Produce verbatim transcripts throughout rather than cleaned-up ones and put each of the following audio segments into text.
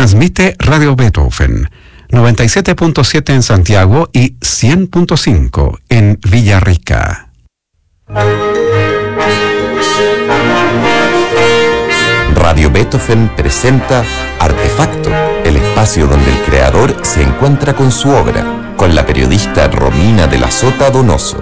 Transmite Radio Beethoven, noventa y siete punto siete en Santiago y cien punto cinco en Villarrica. Radio Beethoven presenta Artefacto, el espacio donde el creador se encuentra con su obra, con la periodista Romina de la Sota Donoso.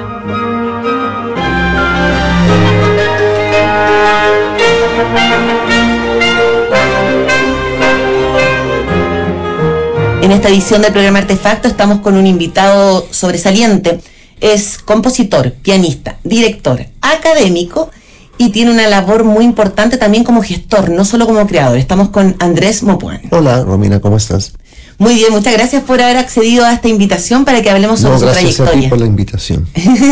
En esta edición del programa Artefacto estamos con un invitado sobresaliente. Es compositor, pianista, director, académico y tiene una labor muy importante también como gestor, no solo como creador. Estamos con Andrés Maupoint. Hola, Romina, ¿cómo estás? Muy bien, muchas gracias por haber accedido a esta invitación para que hablemos sobre no, su gracias trayectoria. A ti por la invitación.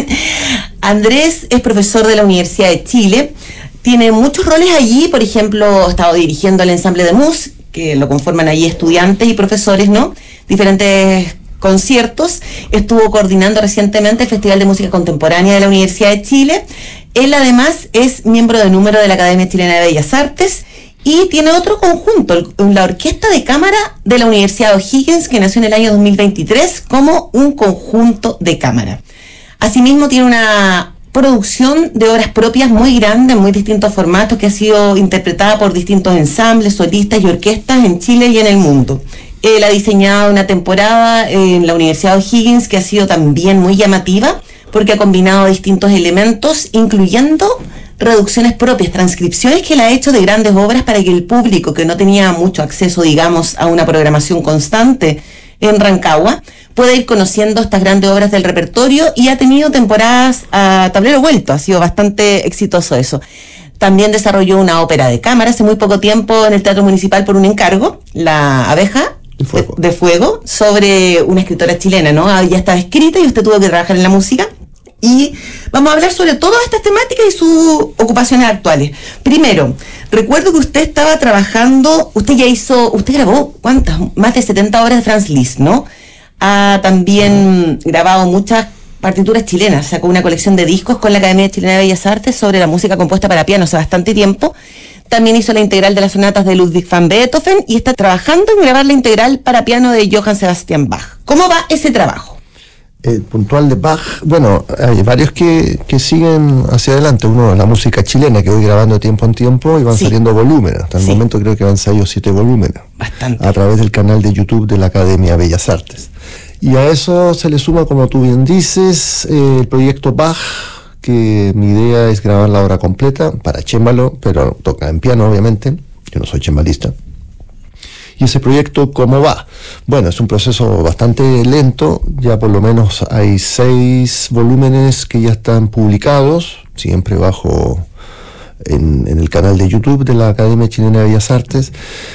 Andrés es profesor de la Universidad de Chile, tiene muchos roles allí, por ejemplo, ha estado dirigiendo el ensamble de Mus, que lo conforman allí estudiantes y profesores, ¿no? Diferentes conciertos. Estuvo coordinando recientemente el Festival de Música Contemporánea de la Universidad de Chile. Él además es miembro de número de la Academia Chilena de Bellas Artes y tiene otro conjunto, la Orquesta de Cámara de la Universidad de O'Higgins, que nació en el año dos mil veintitrés como un conjunto de cámara. Asimismo tiene una producción de obras propias muy grande, en muy distintos formatos, que ha sido interpretada por distintos ensambles, solistas y orquestas en Chile y en el mundo. Él ha diseñado una temporada en la Universidad de O'Higgins que ha sido también muy llamativa, porque ha combinado distintos elementos, incluyendo reducciones propias, transcripciones que él ha hecho de grandes obras para que el público, que no tenía mucho acceso, digamos, a una programación constante en Rancagua, puede ir conociendo estas grandes obras del repertorio, y ha tenido temporadas a tablero vuelto, ha sido bastante exitoso eso. También desarrolló una ópera de cámara hace muy poco tiempo en el Teatro Municipal por un encargo, La Abeja de Fuego, de, de Fuego sobre una escritora chilena, ¿no? Ya estaba escrita y usted tuvo que trabajar en la música. Y vamos a hablar sobre todas estas temáticas y sus ocupaciones actuales. Primero, recuerdo que usted estaba trabajando, usted ya hizo, usted grabó, ¿cuántas? Más de setenta obras de Franz Liszt, ¿no? Ha también grabado muchas partituras chilenas, sacó una colección de discos con la Academia Chilena de Bellas Artes sobre la música compuesta para piano hace bastante tiempo. También hizo la integral de las sonatas de Ludwig van Beethoven y está trabajando en grabar la integral para piano de Johann Sebastian Bach. ¿Cómo va ese trabajo? El puntual de Bach, bueno, hay varios que, que siguen hacia adelante. Uno, la música chilena, que voy grabando de tiempo en tiempo y van sí. saliendo volúmenes. Hasta el sí. momento creo que han salido siete volúmenes. Bastante. A través del canal de YouTube de la Academia Bellas Artes. Y a eso se le suma, como tú bien dices, eh, el proyecto Bach, que mi idea es grabar la obra completa para chémbalo, pero toca en piano, obviamente. Yo no soy chembalista. ¿Y ese proyecto cómo va? Bueno, es un proceso bastante lento, ya por lo menos hay seis volúmenes que ya están publicados, siempre bajo en, en el canal de YouTube de la Academia Chilena de Bellas Artes,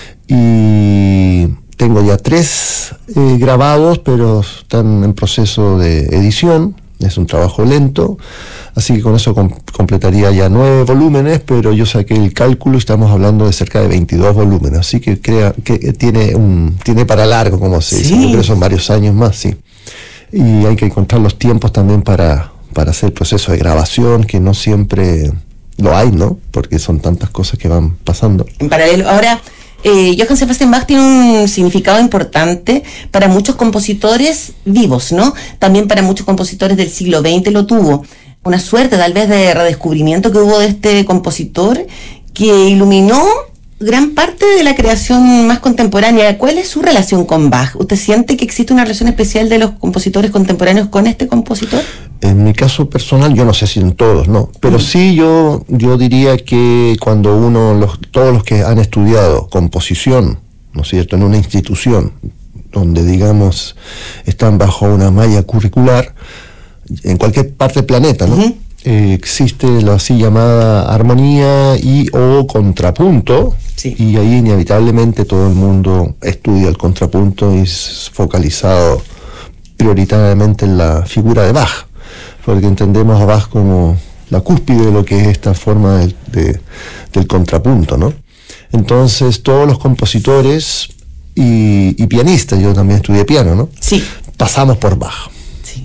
y tengo ya tres eh, grabados, pero están en proceso de edición. Es un trabajo lento, así que con eso com- completaría ya nueve volúmenes, pero yo saqué el cálculo y estamos hablando de cerca de veintidós volúmenes, así que crea que tiene un tiene para largo, como se dice, ¿sí? Pero son varios años más, sí. Y hay que encontrar los tiempos también para, para hacer el proceso de grabación, que no siempre lo hay, ¿no? Porque son tantas cosas que van pasando. En paralelo, ahora... Eh, Johann Sebastian Bach tiene un significado importante para muchos compositores vivos, ¿no? También para muchos compositores del siglo veinte lo tuvo. Una suerte tal vez de redescubrimiento que hubo de este compositor que iluminó gran parte de la creación más contemporánea. ¿Cuál es su relación con Bach? ¿Usted siente que existe una relación especial de los compositores contemporáneos con este compositor? En mi caso personal, yo no sé si en todos, no, pero mm. sí yo yo diría que cuando uno, los, todos los que han estudiado composición, ¿no es cierto?, en una institución donde, digamos, están bajo una malla curricular, en cualquier parte del planeta, ¿no? Uh-huh. Eh, existe la así llamada armonía y o contrapunto, sí. Y ahí inevitablemente todo el mundo estudia el contrapunto y es focalizado prioritariamente en la figura de Bach, porque entendemos a Bach como la cúspide de lo que es esta forma de, de, del contrapunto, ¿no? Entonces todos los compositores y, y pianistas, yo también estudié piano, ¿no? Sí. Pasamos por Bach. Sí.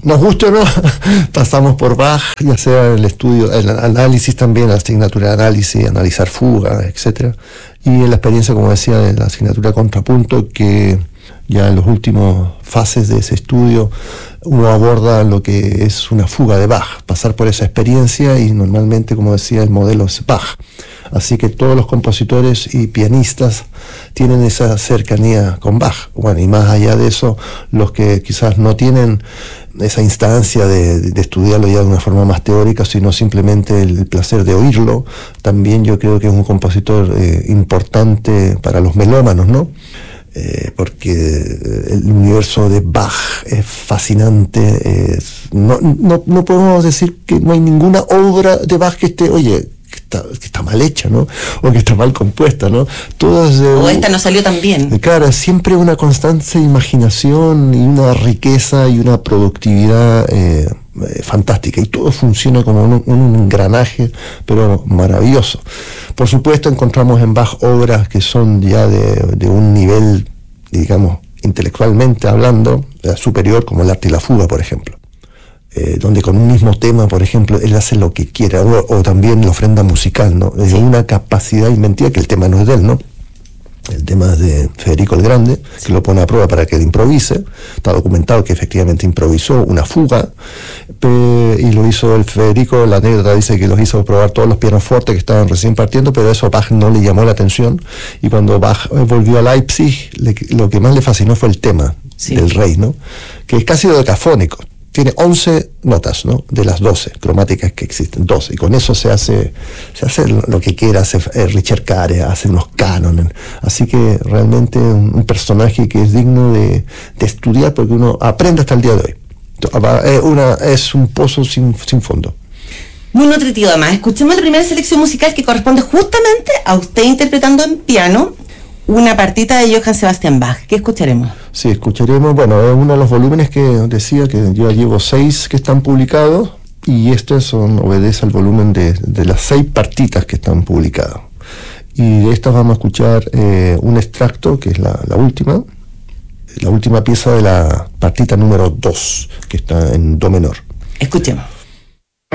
nos guste o no, pasamos por Bach, ya sea el estudio, el análisis también, la asignatura de análisis, analizar fugas, etcétera. Y en la experiencia, como decía, de la asignatura de contrapunto, que ya en las últimas fases de ese estudio uno aborda lo que es una fuga de Bach, pasar por esa experiencia, y normalmente, como decía, el modelo es Bach. Así que todos los compositores y pianistas tienen esa cercanía con Bach. Bueno, y más allá de eso, los que quizás no tienen esa instancia de, de estudiarlo ya de una forma más teórica, sino simplemente el placer de oírlo, también yo creo que es un compositor eh, importante para los melómanos, ¿no? Eh, porque el universo de Bach es fascinante. Es, no, no, no podemos decir que no hay ninguna obra de Bach que esté, oye, que está, que está mal hecha, ¿no? O que está mal compuesta, ¿no? Todas, eh, o esta no salió tan bien. Claro, siempre una constante imaginación y una riqueza y una productividad eh, eh, fantástica, y todo funciona como un, un engranaje, pero maravilloso. Por supuesto, encontramos en Bach obras que son ya de, de un nivel, digamos, intelectualmente hablando, superior, como el Arte y la Fuga, por ejemplo. Eh, donde con un mismo tema, por ejemplo, él hace lo que quiera, o, o también la ofrenda musical, ¿no? De una capacidad inventiva, que el tema no es de él, ¿no? El tema es de Federico el Grande, que lo pone a prueba para que él improvise. Está documentado que efectivamente improvisó una fuga, pe- y lo hizo el Federico. La anécdota dice que los hizo probar todos los pianofortes que estaban recién partiendo, pero eso a Bach no le llamó la atención, y cuando Bach volvió a Leipzig, le, lo que más le fascinó fue el tema sí. del Rey, ¿no? Que es casi dodecafónico. Tiene once notas, ¿no? De las doce cromáticas que existen, doce. Y con eso se hace se hace lo que quiera, hace eh, Richard Care, hace unos cánones. Así que realmente un, un personaje que es digno de, de estudiar, porque uno aprende hasta el día de hoy. Es, una, es un pozo sin, sin fondo. Muy nutritivo además. Escuchemos la primera selección musical, que corresponde justamente a usted interpretando en piano una partita de Johann Sebastian Bach. ¿Qué escucharemos? Sí, escucharemos, bueno, es uno de los volúmenes que decía que yo llevo seis que están publicados, y estos son, obedece al volumen de, de las seis partitas que están publicadas. Y de estas vamos a escuchar eh, un extracto, que es la, la última, la última pieza de la partita número dos, que está en do menor. Escuchemos.